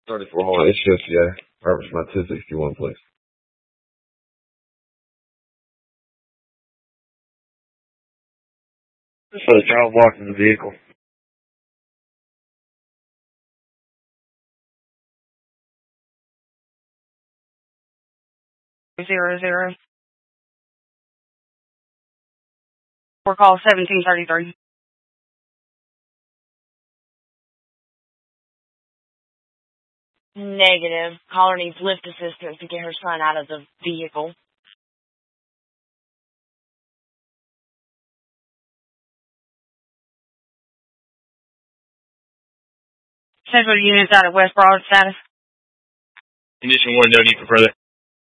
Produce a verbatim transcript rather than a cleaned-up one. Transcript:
thirty-four Hornet, it's just, yeah. Purpose my two sixty-one, please. Just for the child walking the vehicle. Zero zero. For call seventeen thirty-three. Negative. Caller needs lift assistance to get her son out of the vehicle. Central units out of West Broad status. Condition one, no need for further.